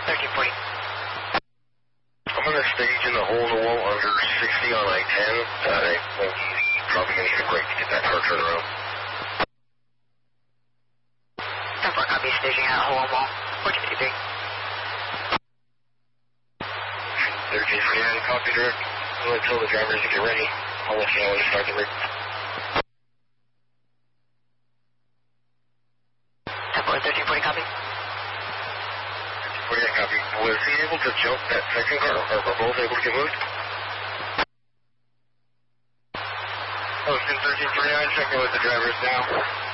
1340. I'm going to stage in the hole in the wall under 60 on I-10. Probably going to need a break to get that car turned around. 10-4, copy, staging at hole in wall. 1453. 1349, copy, direct. I'm going to tell the drivers to get ready. I'll let you know when to start the rig. 10-4, 1340, copy. 1349, copy. Was he able to jump that second car, or were both able to get moved? Posting 1349, checking with the drivers now.